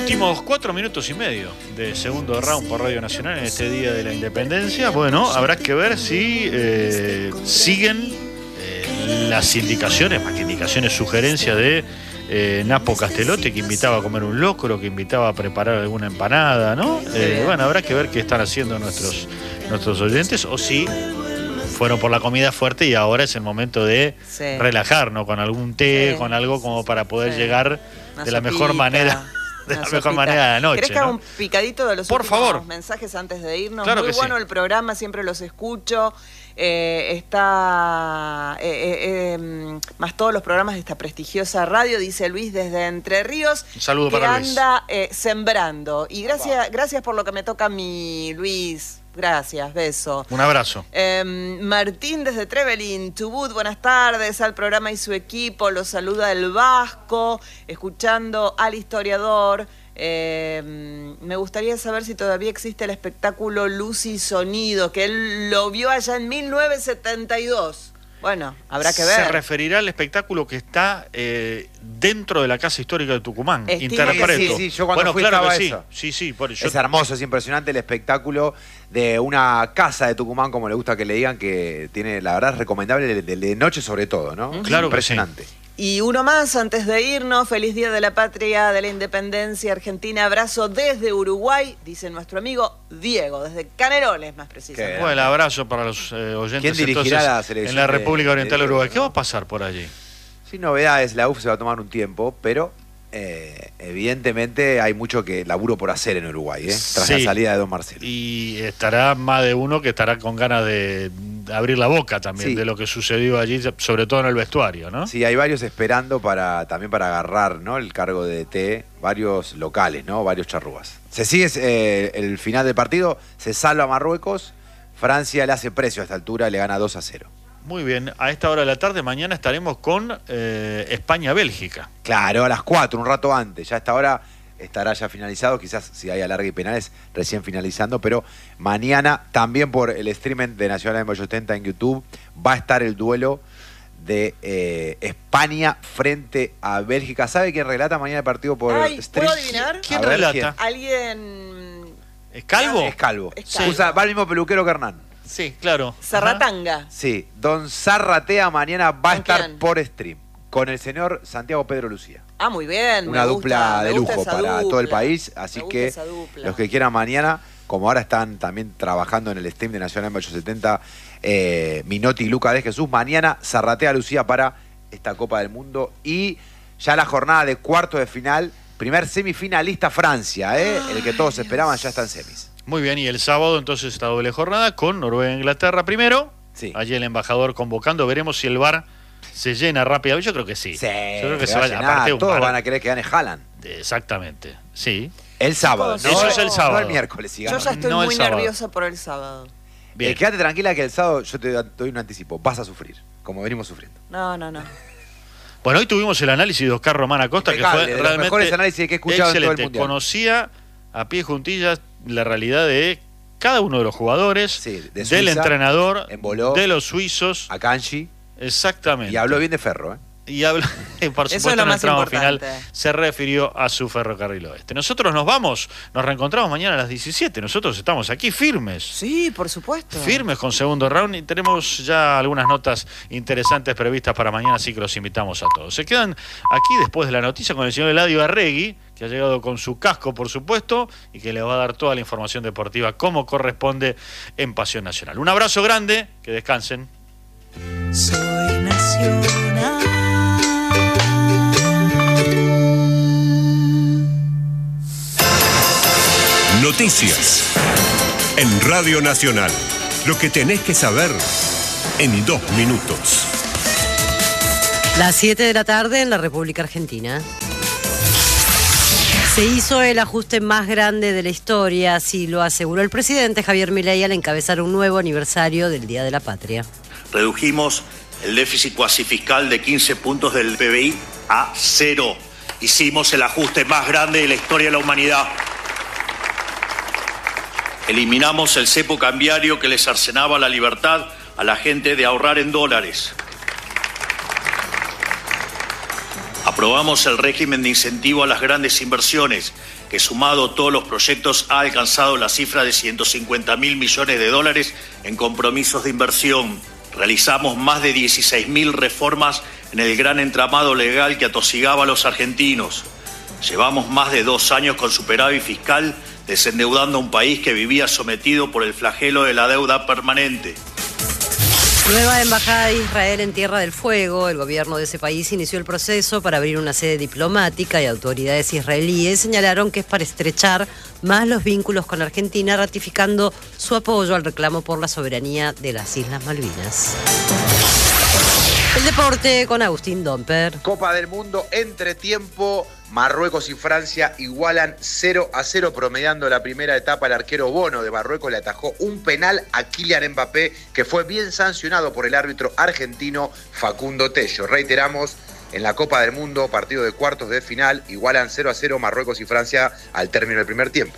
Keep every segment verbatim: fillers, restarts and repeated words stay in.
Últimos cuatro minutos y medio de segundo round por Radio Nacional en este Día de la Independencia. Bueno, habrá que ver si eh, siguen eh, las indicaciones, más que indicaciones, sugerencias de eh, Napo Castelotti, que invitaba a comer un locro, que invitaba a preparar alguna empanada, ¿no? Eh, bueno, habrá que ver qué están haciendo nuestros, nuestros oyentes, o si fueron por la comida fuerte y ahora es el momento de sí. relajarnos con algún té, sí. con algo como para poder sí. llegar Una de la sopita. mejor manera. De la mejor manera de la noche. ¿Querés que haga ¿no? un picadito de los Por últimos favor. mensajes antes de irnos? Claro Muy que bueno sí. el programa, siempre los escucho. Eh, está eh, eh, eh, más todos los programas de esta prestigiosa radio, dice Luis desde Entre Ríos. Un saludo que para Luis. anda eh, sembrando. Y gracias, wow. gracias por lo que me toca a mí, Luis. Gracias, beso. Un abrazo. Eh, Martín desde Trevelin, Chubut, buenas tardes al programa y su equipo. Los saluda el Vasco, escuchando al historiador. Eh, me gustaría saber si todavía existe el espectáculo Luz y Sonido, que él lo vio allá en mil novecientos setenta y dos. Bueno, habrá que ver. Se referirá al espectáculo que está eh, dentro de la Casa Histórica de Tucumán. Estimo Interpreto. Sí, sí, yo cuando bueno, fui claro estaba que eso. sí. Sí, sí, por eso. Es hermoso, es impresionante el espectáculo de una casa de Tucumán, como le gusta que le digan, que tiene, la verdad, es recomendable de, de, de noche sobre todo, ¿no? Claro, impresionante. Que sí. Y uno más antes de irnos, feliz Día de la Patria, de la Independencia Argentina, abrazo desde Uruguay, dice nuestro amigo Diego, desde Canelones más precisamente. Bueno, el abrazo para los eh, oyentes. ¿Quién dirigirá entonces, la selección en la República de, Oriental de, de Uruguay? ¿no? ¿Qué va a pasar por allí? Sin novedades, la U F se va a tomar un tiempo, pero eh, evidentemente hay mucho que laburo por hacer en Uruguay, ¿eh? tras sí. la salida de Don Marcelo. Y estará más de uno que estará con ganas de abrir la boca también sí. de lo que sucedió allí, sobre todo en el vestuario, ¿no? Sí, hay varios esperando para también para agarrar, ¿no?, el cargo de D T, varios locales, ¿no?, varios charrúas. Se sigue eh, el final del partido, se salva a Marruecos, Francia le hace precio a esta altura, le gana dos a cero. Muy bien, a esta hora de la tarde mañana estaremos con eh, España-Bélgica. Claro, a las cuatro, un rato antes, ya a esta hora estará ya finalizado, quizás si hay alargue y penales recién finalizando, pero mañana también por el streaming de Nacional M ochenta en YouTube va a estar el duelo de eh, España frente a Bélgica. ¿Sabe quién relata mañana el partido por Ay, stream? ¿puedo adivinar? ¿Quién A ver, relata? ¿quién? Alguien... ¿Es Calvo? Es Calvo. Es Calvo. Usa, va el mismo peluquero que Hernán. Sí, claro. Zarratanga. Sí, Don Zarratea mañana va a ¿Con estar quién? por stream con el señor Santiago Pedro Lucía. Ah, muy bien. Una me dupla gusta, de me gusta lujo esa para dupla. todo el país, así Me gusta que esa dupla. los que quieran mañana, como ahora están también trabajando en el stream de Nacional M ochocientos setenta, eh, Minotti y Luca de Jesús, mañana Zarratea Lucía para esta Copa del Mundo y ya la jornada de cuarto de final, primer semifinalista Francia, ¿eh? Ay, el que todos esperaban Dios. ya está en semis. Muy bien, y el sábado entonces esta doble jornada con Noruega e Inglaterra primero. Sí. Allí el embajador convocando, veremos si el V A R se llena rápido. Yo creo que sí. Sí, Yo creo que se se va a vaya. llenar, Aparte, un todos V A R. van a querer que gane Haaland. Exactamente, sí. El sábado, Chicos, ¿no? eso es el sábado. No el miércoles, si Yo gana. ya estoy No el muy sábado. nerviosa por el sábado. Bien. Eh, quédate tranquila que el sábado yo te doy un anticipo. Vas a sufrir, como venimos sufriendo. No, no, no. Bueno, hoy tuvimos el análisis de Oscar Román Acosta, Impecable, que de fue los realmente mejores análisis que he escuchado en todo el excelente. Mundial. Conocía a pie juntillas la realidad de cada uno de los jugadores, Sí, de del Suiza, entrenador, Emboló, de los suizos. a Kanji, Exactamente. y habló bien de Ferro, ¿eh? Y habló, por Eso supuesto, es lo en el más tramo importante. final se refirió a su ferrocarril oeste. Nosotros nos vamos, nos reencontramos mañana a las diecisiete. Nosotros estamos aquí firmes. Sí, por supuesto. Firmes con segundo round y tenemos ya algunas notas interesantes previstas para mañana, así que los invitamos a todos. Se quedan aquí después de la noticia con el señor Eladio Arregui, que ha llegado con su casco, por supuesto, y que le va a dar toda la información deportiva como corresponde en Pasión Nacional. Un abrazo grande, que descansen. Soy nacional. Noticias en Radio Nacional. Lo que tenés que saber en dos minutos. Las siete de la tarde en la República Argentina. Se hizo el ajuste más grande de la historia, así lo aseguró el presidente Javier Milei al encabezar un nuevo aniversario del Día de la Patria. Redujimos el déficit cuasi fiscal de quince puntos del P B I a cero. Hicimos el ajuste más grande de la historia de la humanidad. Eliminamos el cepo cambiario que les cercenaba la libertad a la gente de ahorrar en dólares. Aprobamos el régimen de incentivo a las grandes inversiones, que sumado a todos los proyectos ha alcanzado la cifra de ciento cincuenta mil millones de dólares en compromisos de inversión. Realizamos más de dieciséis mil reformas en el gran entramado legal que atosigaba a los argentinos. Llevamos más de dos años con superávit fiscal, desendeudando a un país que vivía sometido por el flagelo de la deuda permanente. Nueva embajada de Israel en Tierra del Fuego. El gobierno de ese país inició el proceso para abrir una sede diplomática y autoridades israelíes señalaron que es para estrechar más los vínculos con Argentina, ratificando su apoyo al reclamo por la soberanía de las Islas Malvinas. El deporte con Agustín Domper. Copa del Mundo, entretiempo. Marruecos y Francia igualan cero a cero, promediando la primera etapa. El arquero Bono de Marruecos le atajó un penal a Kylian Mbappé, que fue bien sancionado por el árbitro argentino Facundo Tello. Reiteramos, en la Copa del Mundo, partido de cuartos de final, igualan cero a cero Marruecos y Francia al término del primer tiempo.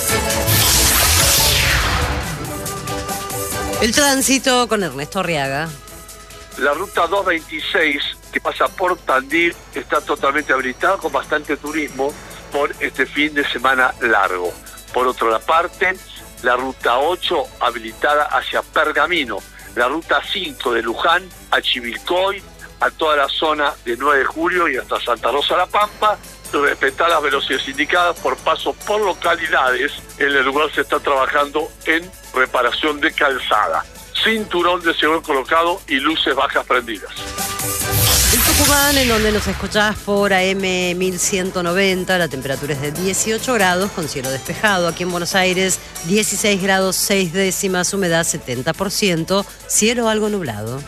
El tránsito con Ernesto Arriaga. La ruta doscientos veintiséis, que pasa por Tandil, está totalmente habilitada con bastante turismo por este fin de semana largo. Por otra parte, la ruta ocho habilitada hacia Pergamino, la ruta cinco de Luján a Chivilcoy, a toda la zona de nueve de julio y hasta Santa Rosa La Pampa, respetar las velocidades indicadas por paso por localidades. En el lugar se está trabajando en reparación de calzada. Cinturón de seguridad colocado y luces bajas prendidas. En Tucumán, en donde nos escuchás por A M mil ciento noventa, la temperatura es de dieciocho grados con cielo despejado. Aquí en Buenos Aires, dieciséis grados seis décimas, humedad setenta por ciento, cielo algo nublado.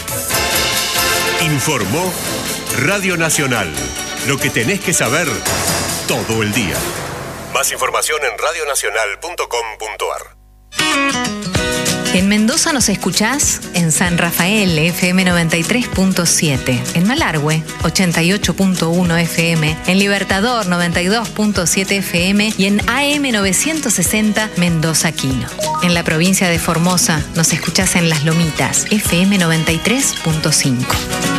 Informó Radio Nacional. Lo que tenés que saber todo el día. Más información en radio nacional punto com punto a r. En Mendoza nos escuchás en San Rafael, F M noventa y tres punto siete, en Malargüe, ochenta y ocho punto uno F M, en Libertador, noventa y dos punto siete F M y en A M novecientos sesenta Mendoza Quino. En la provincia de Formosa nos escuchás en Las Lomitas, F M noventa y tres punto cinco.